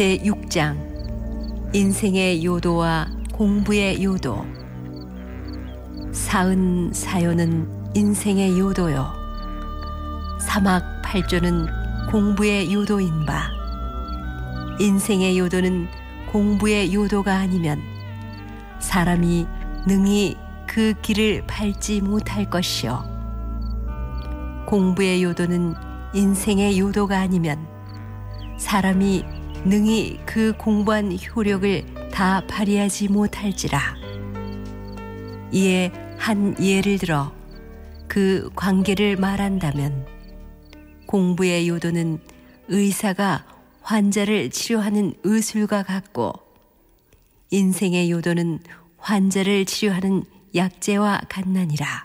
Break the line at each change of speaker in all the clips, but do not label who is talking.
제6장 인생의 요도와 공부의 요도. 사은 사요는 인생의 요도요, 사막 팔조는 공부의 요도인 바, 인생의 요도는 공부의 요도가 아니면 사람이 능히 그 길을 밟지 못할 것이요, 공부의 요도는 인생의 요도가 아니면 사람이 능히 그 공부한 효력을 다 발휘하지 못할지라. 이에 한 예를 들어 그 관계를 말한다면, 공부의 요도는 의사가 환자를 치료하는 의술과 같고, 인생의 요도는 환자를 치료하는 약재와 같나니라.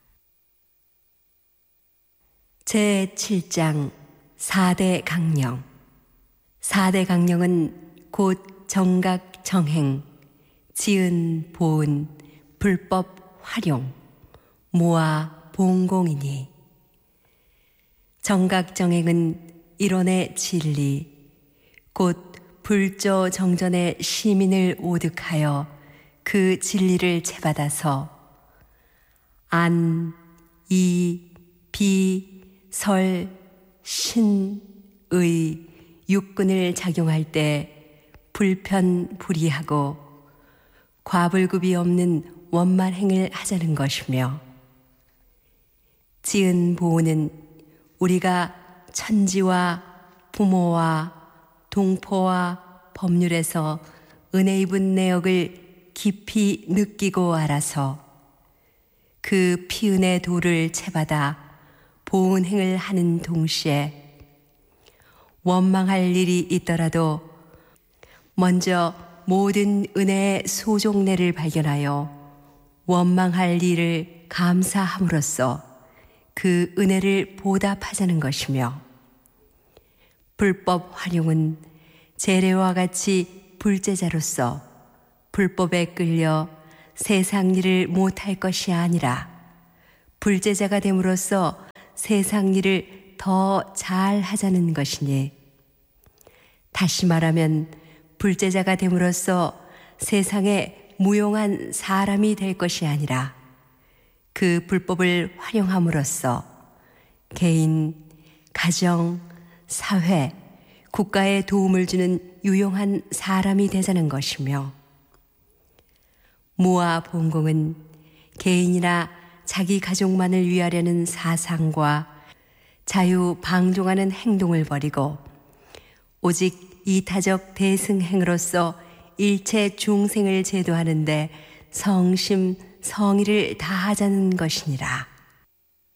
제7장 4대 강령. 4대 강령은 곧 정각 정행, 지은 보은, 불법 활용, 모아 봉공이니, 정각 정행은 일원의 진리, 곧 불조 정전의 시민을 오득하여 그 진리를 채받아서 안, 이, 비, 설, 신, 의, 육근을 작용할 때 불편불이하고 과불급이 없는 원만행을 하자는 것이며, 지은 보은은 우리가 천지와 부모와 동포와 법률에서 은혜 입은 내역을 깊이 느끼고 알아서 그 피은의 도를 채받아 보은행을 하는 동시에 원망할 일이 있더라도 먼저 모든 은혜의 소종례를 발견하여 원망할 일을 감사함으로써 그 은혜를 보답하자는 것이며, 불법 활용은 재래와 같이 불제자로서 불법에 끌려 세상 일을 못할 것이 아니라 불제자가 됨으로써 세상 일을 더 잘하자는 것이니, 다시 말하면 불제자가 됨으로써 세상에 무용한 사람이 될 것이 아니라 그 불법을 활용함으로써 개인, 가정, 사회, 국가에 도움을 주는 유용한 사람이 되자는 것이며, 모아 봉공은 개인이나 자기 가족만을 위하려는 사상과 자유방종하는 행동을 버리고 오직 이타적 대승행으로서 일체 중생을 제도하는 데 성심 성의를 다하자는 것이니라.